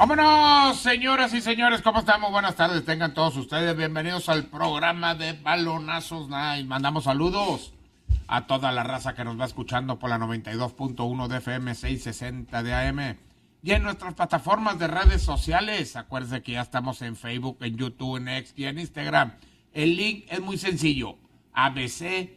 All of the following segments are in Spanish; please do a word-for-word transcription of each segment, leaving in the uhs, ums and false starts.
Vámonos, señoras y señores, ¿cómo estamos? Buenas tardes, tengan todos ustedes bienvenidos al programa de Balonazos Night. Mandamos saludos a toda la raza que nos va escuchando por la noventa y dos punto uno de F M, seiscientos sesenta de A M y en nuestras plataformas de redes sociales. Acuérdense que ya estamos en Facebook, en YouTube, en X y en Instagram. El link es muy sencillo, A B C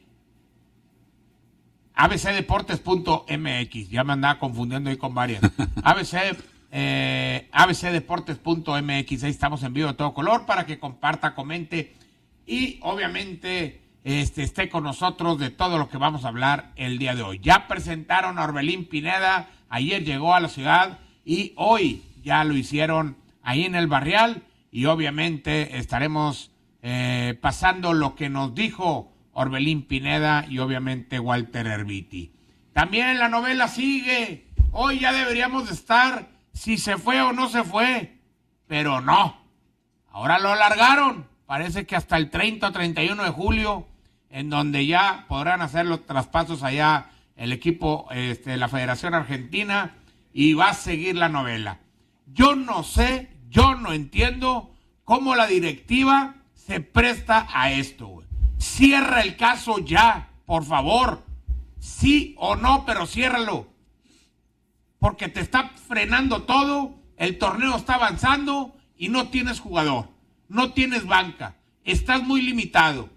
A B C deportes punto M X. Ya me andaba confundiendo ahí con varias. A B C Eh, A B C deportes punto M X, ahí estamos en vivo de todo color para que comparta, comente y obviamente este, esté con nosotros de todo lo que vamos a hablar el día de hoy. Ya presentaron a Orbelín Pineda, ayer llegó a la ciudad y hoy ya lo hicieron ahí en el Barrial y obviamente estaremos eh, pasando lo que nos dijo Orbelín Pineda y obviamente Walter Erviti. También la novela sigue, hoy ya deberíamos de estar si se fue o no se fue, pero no, ahora lo alargaron, parece que hasta el treinta o treinta y uno de julio, en donde ya podrán hacer los traspasos allá el equipo este, de la Federación Argentina y va a seguir la novela. Yo no sé, yo no entiendo cómo la directiva se presta a esto, güey. Cierra el caso ya, por favor, sí o no, pero ciérralo. Porque te está frenando todo, el torneo está avanzando y no tienes jugador, no tienes banca, estás muy limitado.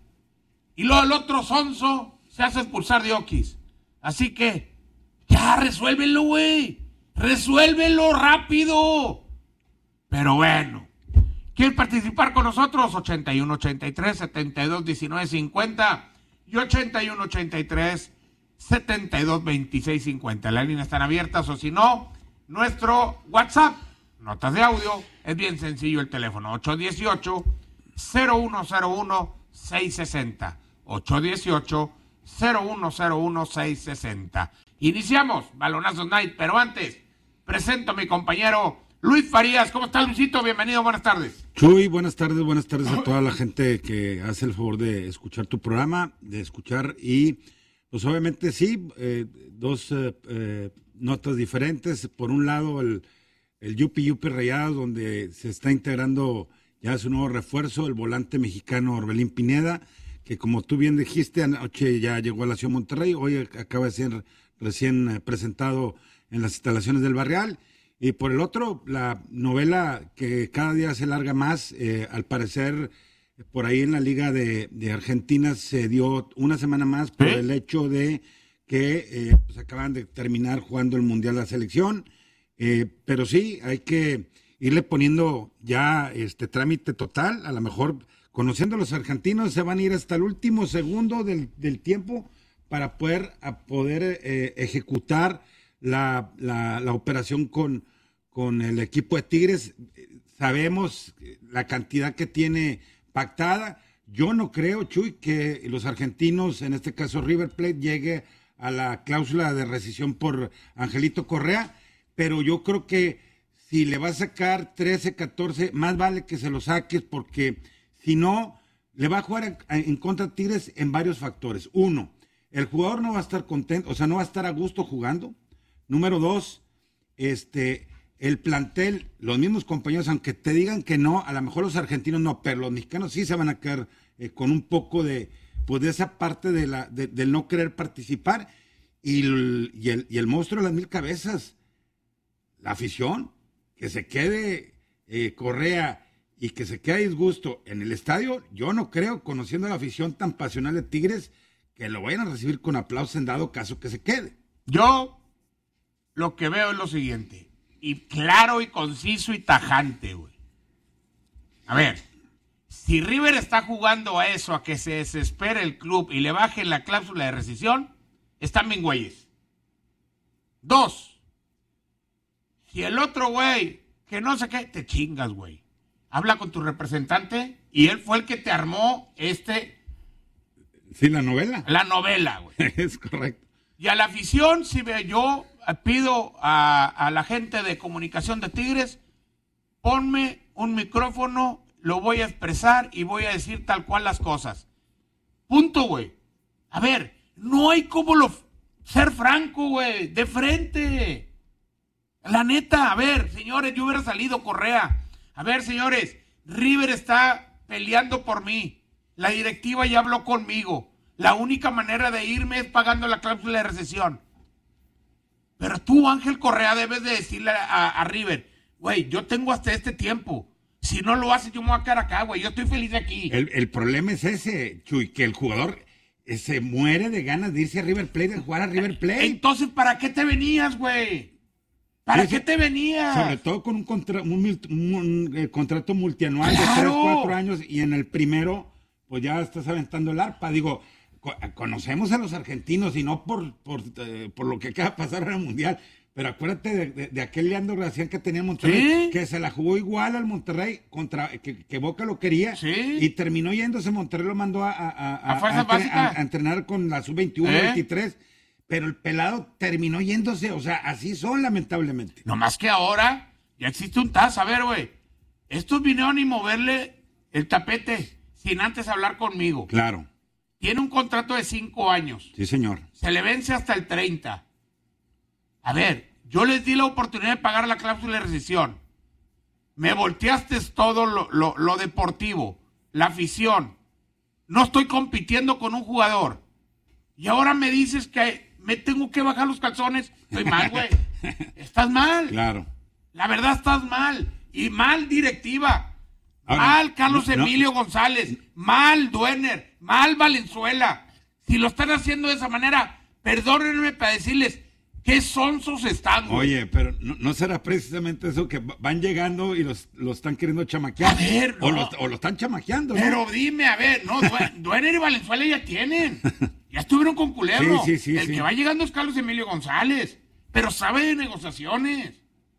Y luego el otro sonso se hace expulsar de Oquis. Así que, ya, resuélvelo, güey, resuélvelo rápido. Pero bueno, ¿quieren participar con nosotros? ochenta y uno ochenta y tres setenta y dos diecinueve cincuenta y ochenta y uno ochenta y tres setenta y dos veintiséis cincuenta. Las líneas están abiertas o si no, nuestro WhatsApp, notas de audio, es bien sencillo el teléfono, ocho uno ocho, cero uno cero uno, seis seis cero. ocho uno ocho, cero uno cero uno, seis seis cero. Iniciamos Balonazos Night, pero antes, presento a mi compañero Luis Farías. ¿Cómo está, Luisito? Bienvenido, buenas tardes. Chuy, buenas tardes, buenas tardes a toda la gente que hace el favor de escuchar tu programa, de escuchar y... Pues obviamente sí, eh, dos eh, eh, notas diferentes. Por un lado, el, el Yupi Yupi Rayados, donde se está integrando ya su nuevo refuerzo, el volante mexicano Orbelín Pineda, que como tú bien dijiste, anoche ya llegó a la ciudad de Monterrey, hoy acaba de ser recién eh, presentado en las instalaciones del Barrial. Y por el otro, la novela que cada día se larga más, eh, al parecer... Por ahí en la Liga de, de Argentina se dio una semana más por ¿Eh? el hecho de que eh, pues acaban de terminar jugando el Mundial de la selección. Eh, pero sí, hay que irle poniendo ya este trámite total. A lo mejor, conociendo a los argentinos, se van a ir hasta el último segundo del, del tiempo para poder, a poder eh, ejecutar la, la, la operación con, con el equipo de Tigres. Sabemos la cantidad que tiene pactada. Yo no creo, Chuy, que los argentinos, en este caso River Plate, llegue a la cláusula de rescisión por Angelito Correa, pero yo creo que si le va a sacar trece, catorce, más vale que se lo saques, porque si no, le va a jugar en, en contra de Tigres en varios factores. Uno, el jugador no va a estar contento, o sea, no va a estar a gusto jugando. Número dos, este... el plantel, los mismos compañeros, aunque te digan que no, a lo mejor los argentinos no, pero los mexicanos sí se van a quedar eh, con un poco de, pues de esa parte de la, de, del no querer participar, y el, y, el, y el monstruo de las mil cabezas, la afición, que se quede eh, Correa y que se quede a disgusto en el estadio. Yo no creo, conociendo a la afición tan pasional de Tigres, que lo vayan a recibir con aplausos en dado caso que se quede. Yo lo que veo es lo siguiente, y claro y conciso y tajante, güey. A ver, si River está jugando a eso, a que se desespere el club y le bajen la cláusula de rescisión, están bien güeyes. Dos, si el otro güey, que no sé qué, te chingas, güey. Habla con tu representante y él fue el que te armó este... Sí, la novela. La novela, güey. Es correcto. Y a la afición, si ve yo... pido a, a la gente de comunicación de Tigres, ponme un micrófono, lo voy a expresar y voy a decir tal cual las cosas. Punto, güey. A ver, no hay como lo, ser franco, güey, de frente. La neta, a ver, señores, yo hubiera salido Correa. A ver, señores, River está peleando por mí. La directiva ya habló conmigo. La única manera de irme es pagando la cláusula de rescisión. Pero tú, Ángel Correa, debes de decirle a, a River, güey, yo tengo hasta este tiempo. Si no lo haces, yo me voy a quedar acá, güey. Yo estoy feliz aquí. El, el problema es ese, Chuy, que el jugador se muere de ganas de irse a River Plate, de jugar a River Plate. Entonces, ¿para qué te venías, güey? ¿Para Ese, qué te venías? Sobre todo con un, contra, un, un, un, un eh, contrato multianual ¡Claro! de tres, cuatro años y en el primero, pues ya estás aventando el arpa. Digo, co conocemos a los argentinos y no por, por, eh, por lo que acaba de pasar en el Mundial, pero acuérdate de, de, de aquel Leandro Gracián que tenía en Monterrey, ¿sí? Que se la jugó igual al Monterrey, contra que, que Boca lo quería, ¿sí? Y terminó yéndose. Monterrey lo mandó a, a, a, ¿A, a, a, a entrenar con la sub veintiuno, ¿eh? veintitrés. Pero el pelado terminó yéndose, o sea, así son, lamentablemente. No más que ahora ya existe un T A S, a ver, güey. Estos vinieron y moverle el tapete sin antes hablar conmigo. Claro. Tiene un contrato de cinco años. Sí, señor. Se le vence hasta el treinta. A ver, yo les di la oportunidad de pagar la cláusula de rescisión. Me volteaste todo lo, lo, lo deportivo, la afición. No estoy compitiendo con un jugador. Y ahora me dices que me tengo que bajar los calzones. Estoy mal, güey. Estás mal. Claro. La verdad estás mal. Y mal directiva. Ahora, mal Carlos no, Emilio no. González. Mal Duener. Mal Valenzuela. Si lo están haciendo de esa manera, perdónenme para decirles qué sonsos están, güey. Oye, pero no, no será precisamente eso que van llegando y los, los están queriendo chamaquear. A ver, no. o, los, o lo están chamaqueando, ¿no? Pero dime, a ver, no, Duener y Valenzuela ya tienen. Ya estuvieron con Culebro. Sí, sí, sí, El sí. que va llegando es Carlos Emilio González. Pero sabe de negociaciones.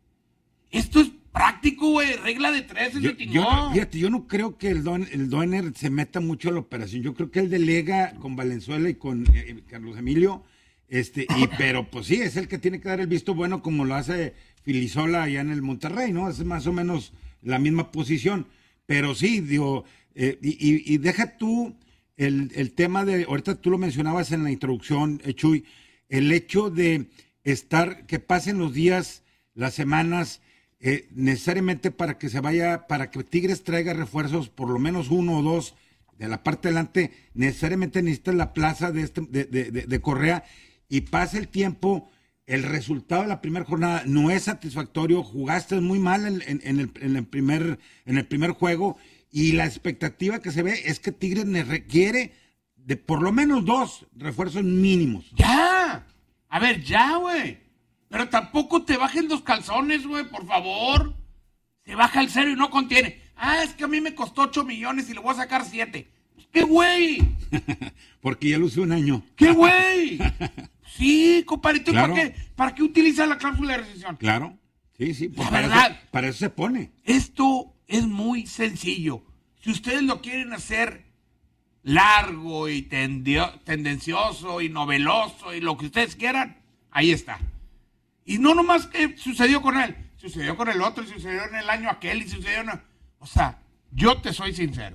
Esto es práctico, güey. Regla de tres es yo, de chingón. yo, fíjate, yo no creo que el, don, el Duener se meta mucho a la operación. Yo creo que él delega con Valenzuela y con eh, Carlos Emilio. Este, y, pero pues sí, es el que tiene que dar el visto bueno como lo hace Filisola allá en el Monterrey, ¿no? Es más o menos la misma posición. Pero sí, digo, eh, y, y, y deja tú el, el tema de, ahorita tú lo mencionabas en la introducción, eh, Chuy, el hecho de estar, que pasen los días, las semanas, eh, necesariamente para que se vaya, para que Tigres traiga refuerzos, por lo menos uno o dos de la parte delante, necesariamente necesitas la plaza de, este, de, de, de, de Correa, y pasa el tiempo, el resultado de la primera jornada no es satisfactorio, jugaste muy mal en, en, en, el, en, el, primer, en el primer juego, y la expectativa que se ve es que Tigres requiere de por lo menos dos refuerzos mínimos. ¡Ya! A ver, ya, güey. Pero tampoco te bajen los calzones, güey, por favor. Se baja el cero y no contiene. Ah, es que a mí me costó ocho millones y le voy a sacar siete. ¿Qué güey? Porque ya lo usé un año. ¿Qué güey? Sí, compadrito, Claro. ¿para qué? ¿Para qué utiliza la cláusula de rescisión? Claro, sí, sí, pues La para, verdad. eso, para eso se pone. Esto es muy sencillo. Si ustedes lo quieren hacer largo y tendio, tendencioso y noveloso y lo que ustedes quieran, ahí está. Y no nomás que sucedió con él, sucedió con el otro, y sucedió en el año aquel, y sucedió en... O sea, yo te soy sincero.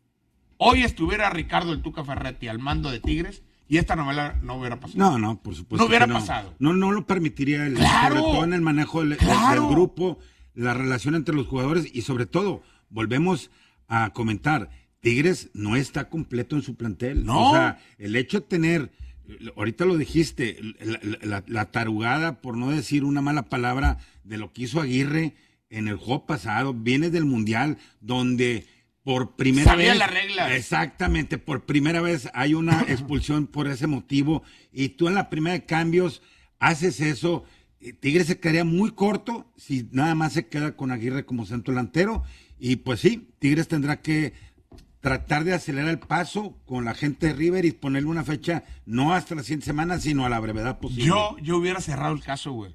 Hoy estuviera Ricardo el Tuca Ferretti al mando de Tigres y esta novela no hubiera pasado. No, no, por supuesto. No hubiera que no. pasado. No, no lo permitiría, el, ¡Claro! sobre todo en el manejo del, ¡Claro! del grupo, la relación entre los jugadores y sobre todo, volvemos a comentar, Tigres no está completo en su plantel. No. O sea, el hecho de tener, ahorita lo dijiste, la, la, la tarugada, por no decir una mala palabra, de lo que hizo Aguirre en el juego pasado, viene del Mundial, donde por primera Sabía vez... las reglas. Exactamente, por primera vez hay una expulsión por ese motivo, y tú en la primera de cambios haces eso. Tigres se quedaría muy corto si nada más se queda con Aguirre como centro delantero, y pues sí, Tigres tendrá que tratar de acelerar el paso con la gente de River y ponerle una fecha no hasta la siguiente semana, sino a la brevedad posible. Yo, yo hubiera cerrado el caso, güey.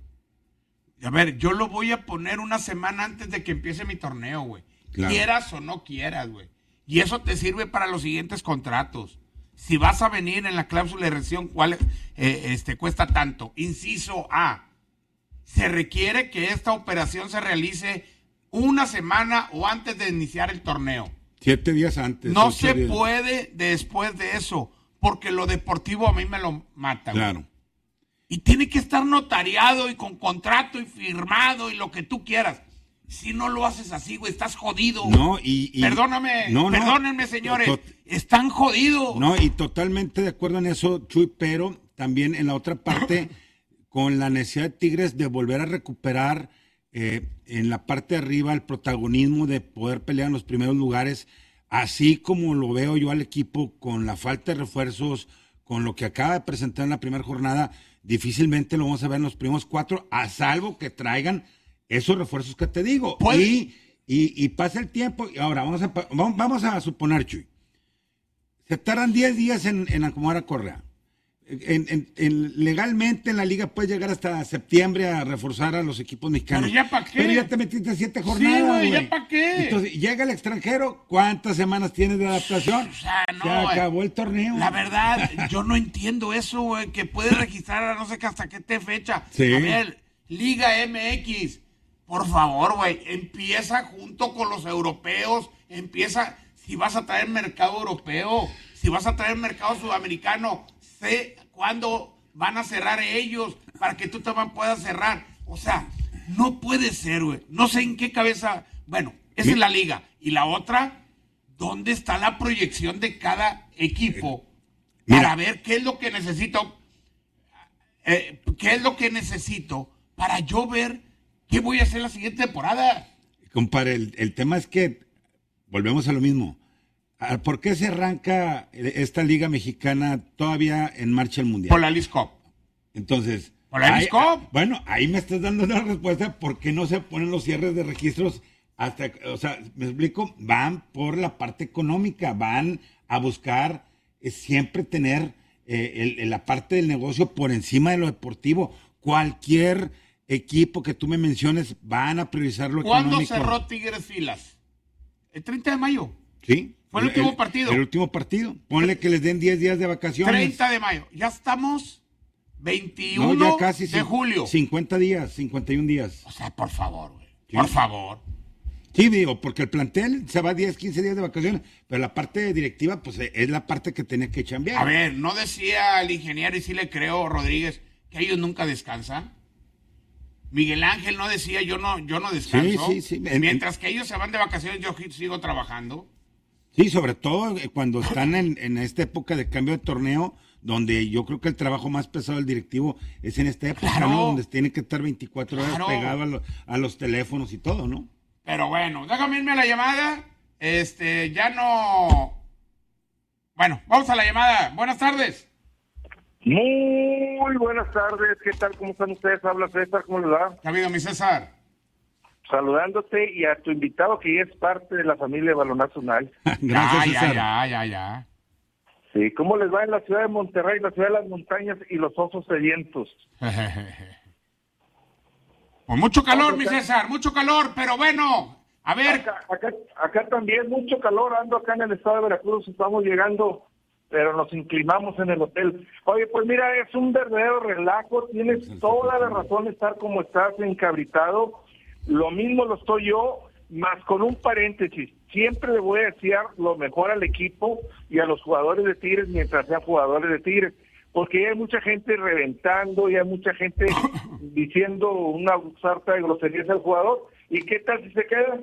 A ver, yo lo voy a poner una semana antes de que empiece mi torneo, güey. Claro. Quieras o no quieras, güey. Y eso te sirve para los siguientes contratos. Si vas a venir en la cláusula de rescisión, ¿cuál eh, este, cuesta tanto? Inciso A. Se requiere que esta operación se realice una semana o antes de iniciar el torneo. Siete días antes. No ocho se días. puede después de eso, porque lo deportivo a mí me lo mata, güey. Claro. Y tiene que estar notariado y con contrato y firmado y lo que tú quieras. Si no lo haces así, güey, estás jodido. No, y... y Perdóname, no, no, perdónenme, señores. Tot, están jodidos. No, y totalmente de acuerdo en eso, Chuy, pero también en la otra parte, con la necesidad de Tigres de volver a recuperar eh, en la parte de arriba el protagonismo de poder pelear en los primeros lugares, así como lo veo yo al equipo con la falta de refuerzos, con lo que acaba de presentar en la primera jornada, difícilmente lo vamos a ver en los primeros cuatro, a salvo que traigan esos refuerzos que te digo. Y, y, y pasa el tiempo, y ahora vamos a, vamos a suponer, Chuy, se tardan diez días en, en acomodar a Correa. En, en, en, legalmente en la liga puedes llegar hasta septiembre a reforzar a los equipos mexicanos. ¿Pero ya para qué? Pero ya te metiste siete jornadas, sí, güey. ¿ya para qué? Entonces, llega el extranjero, ¿cuántas semanas tienes de adaptación? O sea, no, se acabó güey. el torneo. La verdad, yo no entiendo eso, güey, que puedes registrar a no sé hasta qué te fecha. Sí. A ver, Liga M X, por favor, güey, empieza junto con los europeos, empieza, si vas a traer mercado europeo, si vas a traer mercado sudamericano, sé cuándo van a cerrar ellos para que tú también puedas cerrar. O sea, no puede ser, güey. No sé en qué cabeza. Bueno, esa Mi- es la liga. Y la otra, ¿dónde está la proyección de cada equipo Mira. para ver qué es lo que necesito? Eh, ¿Qué es lo que necesito para yo ver qué voy a hacer la siguiente temporada? Compadre, el, el tema es que volvemos a lo mismo. Ah, ¿por qué se arranca esta liga mexicana todavía en marcha el mundial? Por la Leagues Cup. Entonces, Por la Leagues ahí- Cup. bueno, ahí me estás dando una respuesta. ¿Por qué no se ponen los cierres de registros hasta, o sea, me explico? Van por la parte económica, van a buscar eh, siempre tener eh, el- el- la parte del negocio por encima de lo deportivo. Cualquier equipo que tú me menciones van a priorizar lo ¿Cuándo económico. cerró Tigres filas? El treinta de mayo. Sí. Fue el último partido. El último partido. Ponle que les den diez días de vacaciones. treinta de mayo. Ya estamos veintiuno No, ya casi de cin- julio. cincuenta días, cincuenta y un días. O sea, por favor, güey. Sí. Por favor. Sí, digo, porque el plantel se va diez, quince días de vacaciones, pero la parte directiva, pues es la parte que tenía que chambear. A ver, ¿no decía el ingeniero, y sí le creo, Rodríguez, que ellos nunca descansan? Miguel Ángel no decía, yo no, yo no descanso. Sí, sí, sí. En- Mientras que ellos se van de vacaciones, yo sigo trabajando. Sí, sobre todo eh, cuando están en, en esta época de cambio de torneo, donde yo creo que el trabajo más pesado del directivo es en esta época, Claro. ¿no? Donde tiene que estar veinticuatro horas Claro. pegado a, lo- a los teléfonos y todo, ¿no? Pero bueno, déjame irme a la llamada. Este, ya no. Bueno, vamos a la llamada. Buenas tardes. Muy buenas tardes, ¿qué tal? ¿Cómo están ustedes? Habla César, ¿cómo les va? ¿Qué ha habido, mi César? Saludándote y a tu invitado que ya es parte de la familia de Balonazo Night. Gracias, ya, César. ya, ya, ya. Sí, ¿cómo les va en la ciudad de Monterrey, la ciudad de las montañas y los osos sedientos? Pues mucho calor, mi César, mucho calor, pero bueno, a ver. Acá, acá, acá también mucho calor, ando acá en el estado de Veracruz, estamos llegando, pero nos inclinamos en el hotel. Oye, pues mira, es un verdadero relajo, tienes toda la razón de estar como estás, encabritado. Lo mismo lo estoy yo, más con un paréntesis. Siempre le voy a desear lo mejor al equipo y a los jugadores de Tigres mientras sean jugadores de Tigres, porque ya hay mucha gente reventando, y hay mucha gente diciendo una sarta de groserías al jugador. ¿Y qué tal si se queda?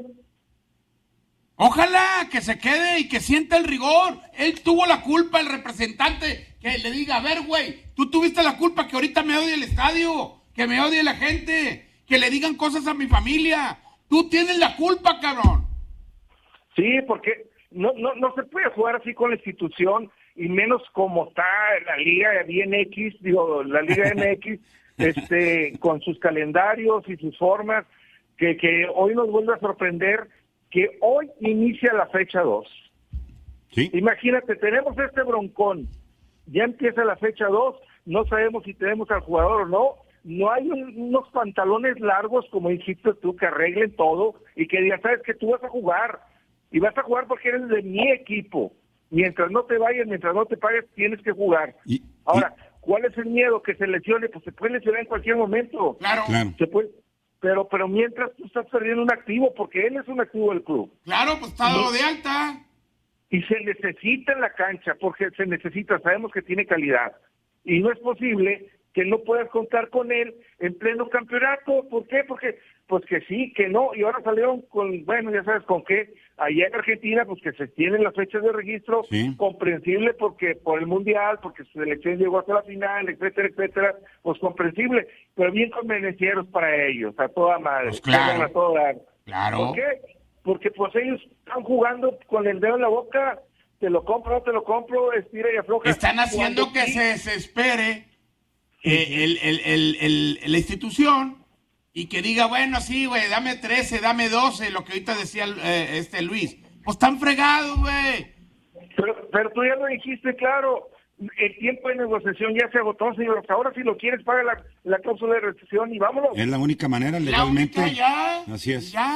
Ojalá que se quede y que sienta el rigor. Él tuvo la culpa, el representante, que le diga, a ver, güey, tú tuviste la culpa que ahorita me odie el estadio, que me odie la gente, que le digan cosas a mi familia. Tú tienes la culpa, cabrón. Sí, porque no, no, no se puede jugar así con la institución, y menos como está la Liga M X, digo, la Liga M X, este, con sus calendarios y sus formas, que, que hoy nos vuelve a sorprender que hoy inicia la fecha dos. Sí. Imagínate, tenemos este broncón, ya empieza la fecha dos, no sabemos si tenemos al jugador o no, no hay un- unos pantalones largos, como dijiste tú, que arreglen todo y que digan, sabes que tú vas a jugar, y vas a jugar porque eres de mi equipo. Mientras no te vayas, mientras no te pagues, tienes que jugar. Y- Ahora, ¿cuál es el miedo? Que se lesione, pues se puede lesionar en cualquier momento. Claro, Claro. Se puede, pero, pero mientras tú estás perdiendo un activo, porque él es un activo del club. claro, pues está dado de alta. Y se necesita en la cancha, porque se necesita, sabemos que tiene calidad. Y no es posible que no puedas contar con él en pleno campeonato. ¿Por qué? Porque, pues que sí, que no, y ahora salieron con, bueno, ya sabes con qué, allá en Argentina, pues que se tienen las fechas de registro, sí. comprensible porque por el Mundial, porque su selección llegó hasta la final, etcétera, etcétera, pues comprensible, pero bien convenencieros para ellos, a toda madre. Pues claro, a toda... claro. ¿Por qué? Porque pues ellos están jugando con el dedo en la boca, te lo compro, no te lo compro, estira y afloja. Están haciendo Cuando que sí, se desespere eh, el, el, el, el, la institución y que diga, bueno, sí, güey, dame trece, dame doce, lo que ahorita decía eh, este Luis. Pues están fregados, güey. Pero, pero tú ya lo dijiste, claro, el tiempo de negociación ya se agotó, señor. Ahora si lo quieres, paga la, la cláusula de rescisión y vámonos. Es la única manera, La legalmente. única ya. Así es. Ya.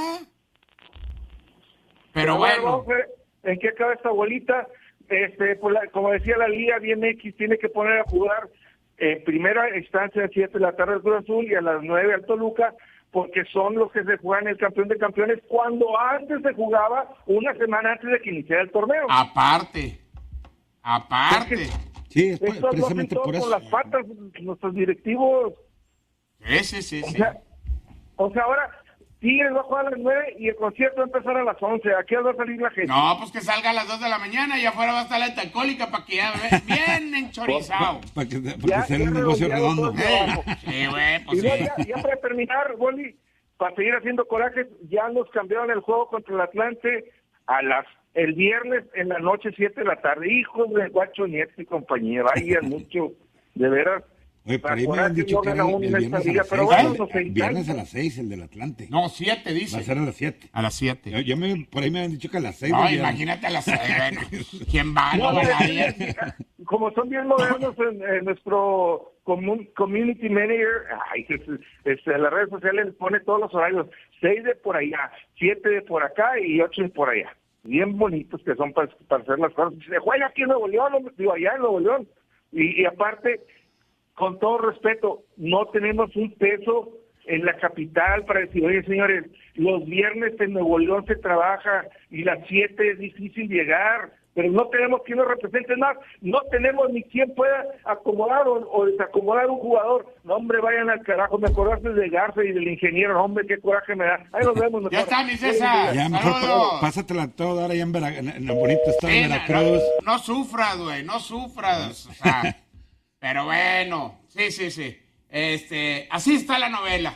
Pero, Pero bueno. Vamos a ver en qué acaba esta bolita. Este, pues la, como decía la Liga B M X, tiene que poner a jugar en primera instancia a siete de la tarde al Cruz Azul y a las nueve al Toluca, porque son los que se juegan el campeón de campeones cuando antes se jugaba una semana antes de que iniciara el torneo. Aparte. Aparte. Sí, es Esto lo hacen precisamente todos por con eso. las patas, nuestros directivos. Sí, sí, sí. O sí. sea, o sea, ahora Tigres va a jugar a las nueve y el concierto va a empezar a las once. ¿A qué hora va a salir la gente? No, pues que salga a las dos de la mañana y afuera va a estar la alcohólica para que ya ve- bien enchorizado. Para que, para Ya- que sea ya un negocio redondeado redondo. todo. Eh, Sí, güey, Y pues sí. luego ya, ya para terminar, Boli, para seguir haciendo corajes, ya nos cambiaron el juego contra el Atlante a las el viernes en la noche, siete de la tarde. Hijos de Guacho Nieto y compañía, vayan mucho, de veras. Oye, por ahí me Para han dicho no que era gana el, uno el en viernes esta a liga, las pero seis. bueno, el- nos el viernes a encanta. las seis, el del Atlante. No, siete, dice. Va a ser a las siete. A las siete. Yo, yo me, por ahí me han dicho que a las seis. No, del viernes. imagínate a las seis. Bueno, ¿quién va? No No, va no, nadie. como son bien modernos en, en nuestro comun- community manager, ay, es- este, las redes sociales les pone todos los horarios, seis de por allá, siete de por acá y ocho de por allá. Bien bonitos que son para, para hacer las cosas. Se juega aquí en Nuevo León, hombre, digo, allá en Nuevo León. Y, y aparte, con todo respeto, no tenemos un peso en la capital para decir, oye, señores, los viernes en Nuevo León se trabaja y las siete es difícil llegar, pero no tenemos quien nos represente más, no tenemos ni quien pueda acomodar o, o desacomodar un jugador. No, hombre, vayan al carajo, me acordaste de Garza y del ingeniero, no, hombre, qué coraje me da. Ahí nos vemos. Ya está, mi César. Ya, mejor Saludos. pásatela todo ahora ya en, Vera- en, en el bonito estado Sí, de no, Veracruz. no, no sufras, güey, no sufras. O sea, pero bueno, sí, sí, sí. Este, así está la novela.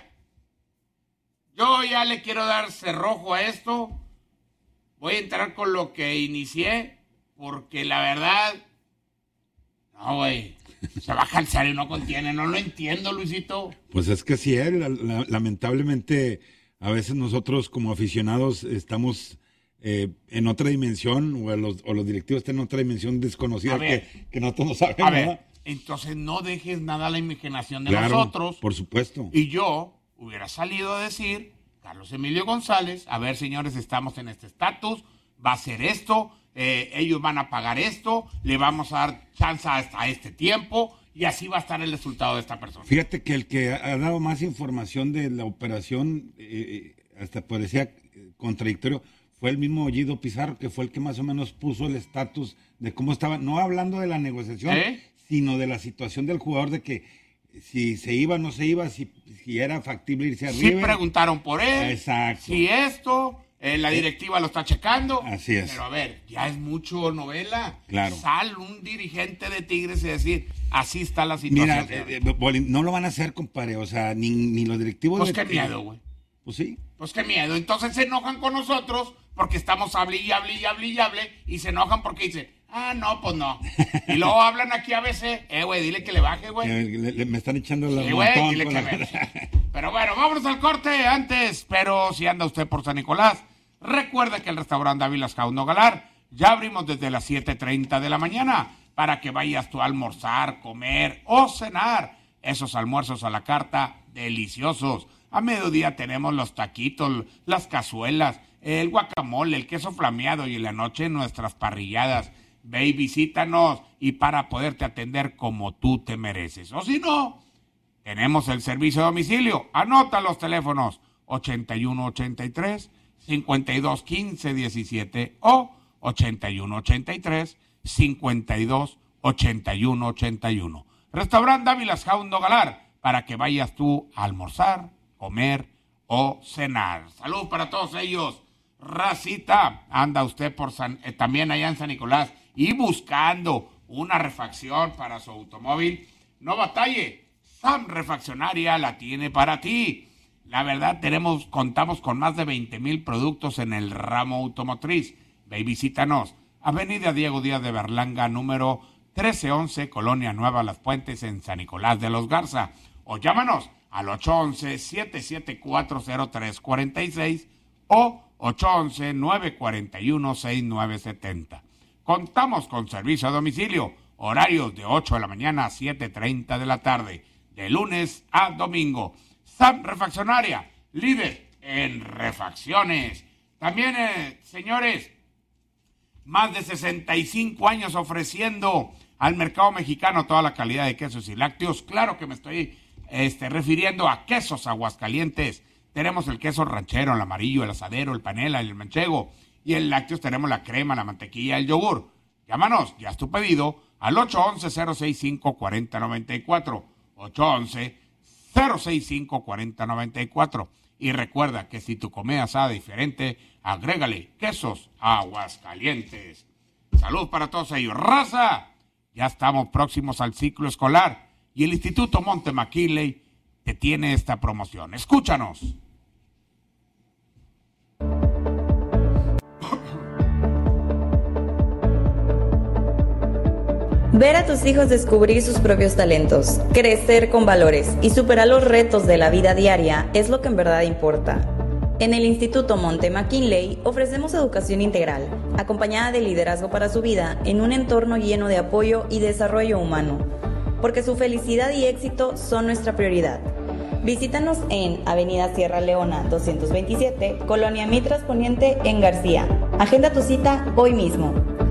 Yo ya le quiero dar cerrojo a esto. Voy a entrar con lo que inicié, porque la verdad, no, güey, se va a calzar y no contiene. No lo entiendo, Luisito. Pues es que sí, eh, la- la- lamentablemente a veces nosotros como aficionados estamos eh, en otra dimensión o los, o los directivos están en otra dimensión desconocida A ver. que, que nosotros no sabemos. A ver, ¿verdad? entonces no dejes nada a la imaginación de Claro, nosotros. por supuesto. Y yo hubiera salido a decir, Carlos Emilio González, a ver, señores, estamos en este estatus, va a ser esto, eh, ellos van a pagar esto, le vamos a dar chance hasta este tiempo y así va a estar el resultado de esta persona. Fíjate que el que ha ha dado más información de la operación, eh, hasta parecía eh, contradictorio, fue el mismo Guido Pizarro, que fue el que más o menos puso el estatus de cómo estaba, no hablando de la negociación, ¿Eh? sino de la situación del jugador, de que si se iba o no se iba, si, si era factible irse Sí arriba. preguntaron por él, Exacto. si esto, eh, la directiva lo está checando. Así es. Pero a ver, ya es mucho novela. Claro. Sal un dirigente de Tigres y decir, así está la situación. Mira, eh, eh, Boli, no lo van a hacer, compadre, o sea, ni, ni los directivos pues de qué miedo, güey. Pues sí. Pues qué miedo. Entonces se enojan con nosotros porque estamos hable y hable y hable y hable y se enojan porque dicen, ah, no, pues no. Y luego hablan aquí a veces, eh, güey, dile que le baje, güey. Eh, le- le- me están echando la Sí, güey, montón dile con que la- me- Pero bueno, vámonos al corte antes. Pero si anda usted por San Nicolás, recuerde que el restaurante Ávilas Jauno Galar ya abrimos desde las siete treinta de la mañana para que vayas tú a almorzar, comer o cenar. Esos almuerzos a la carta, deliciosos. A mediodía tenemos los taquitos, las cazuelas, el guacamole, el queso flameado y en la noche nuestras parrilladas. Ve y visítanos y para poderte atender como tú te mereces. O si no, tenemos el servicio de domicilio. Anota los teléfonos ochenta y uno ochenta y tres, cincuenta y dos quince diecisiete o ochenta y uno ochenta y tres, cincuenta y dos ochenta y uno ochenta y uno. Restaurante Dávilas Jaundo Galar, para que vayas tú a almorzar, comer o cenar. Salud para todos ellos. Racita, anda usted por San, eh, también allá en San Nicolás y buscando una refacción para su automóvil, no batalle. Sam Refaccionaria la tiene para ti. La verdad, tenemos, contamos con más de veinte mil productos en el ramo automotriz. Ve y visítanos. Avenida Diego Díaz de Berlanga, número trece once, Colonia Nueva Las Puentes, en San Nicolás de los Garza. O llámanos al ocho once, siete siete cuatro, cero tres cuatro seis o ocho once, nueve cuatro uno, seis nueve siete cero. Contamos con servicio a domicilio, horarios de ocho de la mañana a siete treinta de la tarde, de lunes a domingo. Sam Refaccionaria, líder en refacciones. También, eh, señores, más de sesenta y cinco años ofreciendo al mercado mexicano toda la calidad de quesos y lácteos. Claro que me estoy este, refiriendo a Quesos Aguascalientes. Tenemos el queso ranchero, el amarillo, el asadero, el panela, el manchego. Y en lácteos tenemos la crema, la mantequilla, el yogur. Llámanos, ya es tu pedido, al ocho once, cero seis cinco, cuatro cero nueve cuatro. ocho once, cero seis cinco, cuatro cero nueve cuatro. Y recuerda que si tu comida sabe diferente, agrégale Quesos Aguascalientes. Salud para todos ellos. ¡Raza! Ya estamos próximos al ciclo escolar y el Instituto Monte McKinley te tiene esta promoción. Escúchanos. Ver a tus hijos descubrir sus propios talentos, crecer con valores y superar los retos de la vida diaria es lo que en verdad importa. En el Instituto Monte McKinley ofrecemos educación integral, acompañada de liderazgo para su vida en un entorno lleno de apoyo y desarrollo humano, porque su felicidad y éxito son nuestra prioridad. Visítanos en Avenida Sierra Leona doscientos veintisiete, Colonia Mitras Poniente, en García. Agenda tu cita hoy mismo.